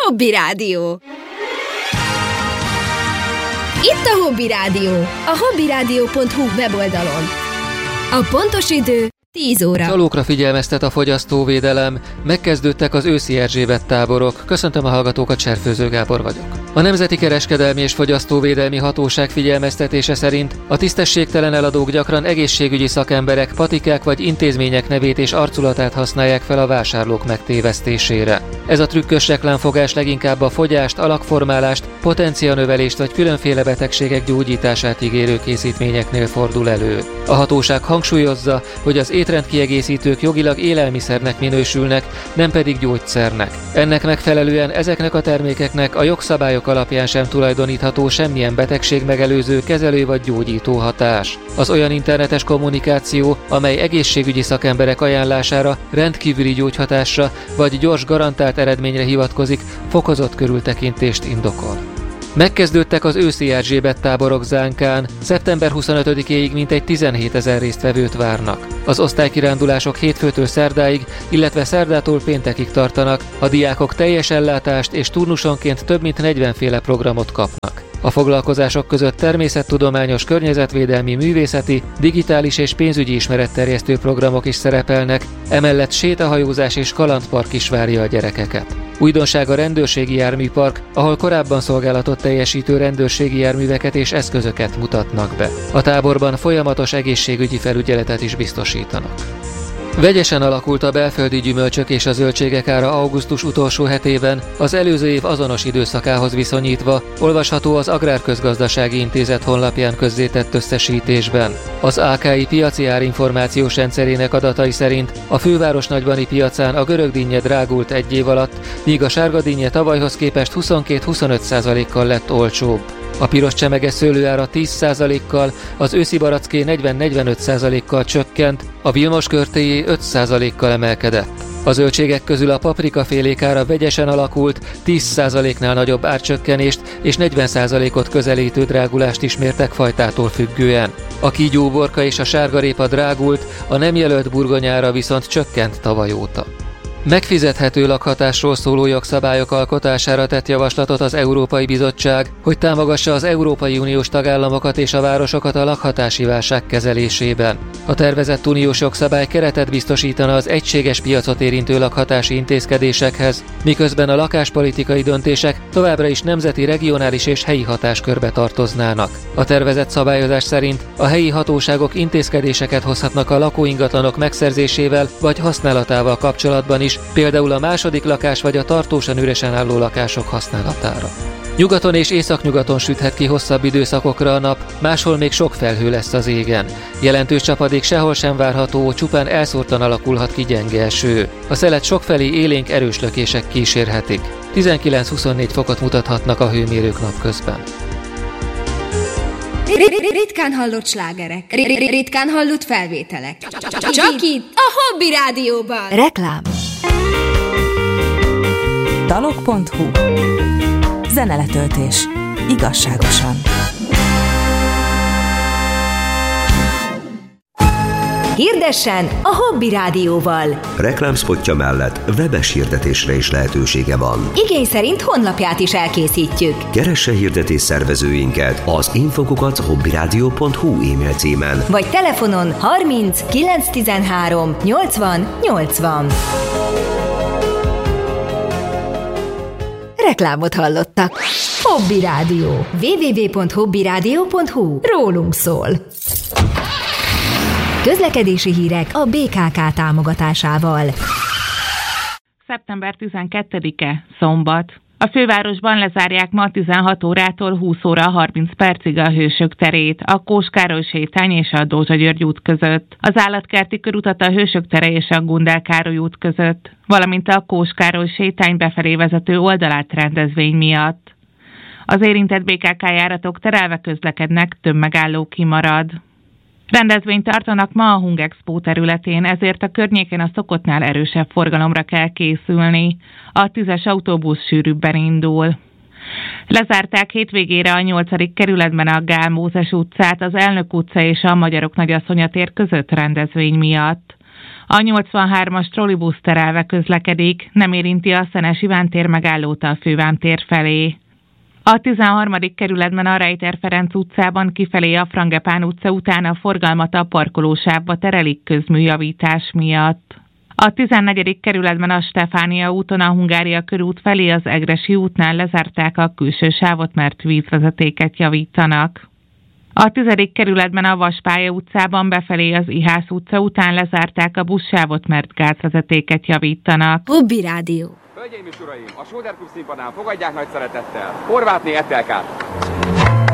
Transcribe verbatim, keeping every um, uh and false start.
Hobby Rádió. Itt a Hobby Rádió, a hobbyradio pont hu weboldalon. A pontos idő tíz óra. Csalókra figyelmeztet a fogyasztóvédelem, megkezdődtek az őszi Erzsébet táborok. Köszöntöm a hallgatókat, Cserfőző Gábor vagyok. A Nemzeti Kereskedelmi és Fogyasztóvédelmi Hatóság figyelmeztetése szerint a tisztességtelen eladók gyakran egészségügyi szakemberek, patikák vagy intézmények nevét és arculatát használják fel a vásárlók megtévesztésére. Ez a trükkös reklámfogás leginkább a fogyást, alakformálást, potencianövelést vagy különféle betegségek gyógyítását ígérő készítményeknél fordul elő. A hatóság hangsúlyozza, hogy az étrendkiegészítők jogilag élelmiszernek minősülnek, nem pedig gyógyszernek. Ennek megfelelően ezeknek a termékeknek a jogszabályok alapján sem tulajdonítható semmilyen betegségmegelőző, kezelő vagy gyógyító hatás. Az olyan internetes kommunikáció, amely egészségügyi szakemberek ajánlására, rendkívüli gyógyhatásra vagy gyors garantált eredményre hivatkozik, fokozott körültekintést indokol. Megkezdődtek az őszi Erzsébet táborok Zánkán, szeptember huszonötödikéig mintegy tizenhétezer résztvevőt várnak. Az osztálykirándulások hétfőtől szerdáig, illetve szerdától péntekig tartanak, a diákok teljes ellátást és turnusonként több mint negyvenféle programot kapnak. A foglalkozások között természettudományos, környezetvédelmi, művészeti, digitális és pénzügyi ismeretterjesztő programok is szerepelnek, emellett sétahajózás és kalandpark is várja a gyerekeket. Újdonság a rendőrségi járműpark, ahol korábban szolgálatot teljesítő rendőrségi járműveket és eszközöket mutatnak be. A táborban folyamatos egészségügyi felügyeletet is biztosítanak. Vegyesen alakult a belföldi gyümölcsök és a zöldségek ára augusztus utolsó hetében, az előző év azonos időszakához viszonyítva, olvasható az Agrárközgazdasági Intézet honlapján közzétett összesítésben. Az á ká i piaci árinformációs rendszerének adatai szerint a főváros nagybani piacán a görögdinnye drágult egy év alatt, míg a sárgadinnye tavalyhoz képest huszonkettő-huszonöt százalékkal lett olcsóbb. A piros csemege szőlőára tíz százalékkal, az őszi baracké negyven-negyvenöt százalékkal csökkent, a Vilmos körtéjé öt százalékkal emelkedett. A zöldségek közül a paprikafélék ára vegyesen alakult, tíz százaléknál nagyobb árcsökkenést és negyven százalékot közelítő drágulást is mértek fajtától függően. A kígyóborka és a sárgarépa drágult, a nem jelölt burgonyára viszont csökkent tavaly óta. Megfizethető lakhatásról szóló jogszabályok alkotására tett javaslatot az Európai Bizottság, hogy támogassa az Európai Uniós tagállamokat és a városokat a lakhatási válság kezelésében. A tervezett uniós jogszabály keretet biztosítana az egységes piacot érintő lakhatási intézkedésekhez, miközben a lakáspolitikai döntések továbbra is nemzeti, regionális és helyi hatáskörbe tartoznának. A tervezett szabályozás szerint a helyi hatóságok intézkedéseket hozhatnak a lakóingatlanok megszerzésével vagy használatával kapcsolatban is, például a második lakás vagy a tartósan üresen álló lakások használatára. Nyugaton és északnyugaton süthet ki hosszabb időszakokra a nap, máshol még sok felhő lesz az égen. Jelentős csapadék sehol sem várható, csupán elszórtan alakulhat ki gyenge eső. A szelet sokfelé élénk erős lökések kísérhetik. tizenkilenc-huszonnégy fokot mutathatnak a hőmérők napközben. Ritkán hallott slágerek, ritkán hallott felvételek. Csak itt a Hobby Rádióban. Reklám. dalok pont hu. Zeneletöltés. Igazságosan. Hirdessen a Hobby Rádióval. Reklámszpotja mellett webes hirdetésre is lehetősége van. Igény szerint honlapját is elkészítjük. Keresse hirdetés szervezőinket az infokukat hobbyradio pont hu e-mail címen. Vagy telefonon harminc kilenc tizenhárom nyolcvan nyolcvan. Reklámot hallottak. Hobby Rádió. double-u double-u double-u pont hobbyradio pont hu. Rólunk szól. Közlekedési hírek a bé ká ká támogatásával. szeptember tizenkettedike, szombat. A fővárosban lezárják ma tizenhat órától húsz óra harminc percig a Hősök terét, a Kós Károly sétány és a Dózsa György út között, az Állatkerti körutat a Hősök tere és a Gundel Károly út között, valamint a Kós Károly sétány befelé vezető oldalát rendezvény miatt. Az érintett bé ká ká járatok terelve közlekednek, többmegálló kimarad. Rendezvényt tartanak ma a Hungexpo területén, ezért a környéken a szokottnál erősebb forgalomra kell készülni. A tízes autóbusz sűrűbben indul. Lezárták hétvégére a nyolcadik kerületben a Gál Mózes utcát, az Elnök utca és a Magyarok Nagyasszonya tér között rendezvény miatt. A nyolcvanhármas trollibusz terelve közlekedik, nem érinti a Szenes Iván tér megállót a Fővám tér felé. A tizenharmadik kerületben a Rejter Ferenc utcában kifelé a Frangepán utca után a forgalmat a parkolósávba terelik közműjavítás miatt. A tizennegyedik kerületben a Stefánia úton a Hungária körút felé az Egressy útnál lezárták a külső sávot, mert vízvezetéket javítanak. A tizedik kerületben a Vaspálya utcában befelé az Ihász utca után lezárták a buszsávot, mert gázvezetéket javítanak. Hobby Rádió. Hölgyeim és uraim, a Sóder Klub színpadán fogadják nagy szeretettel Horvátné Etelkát!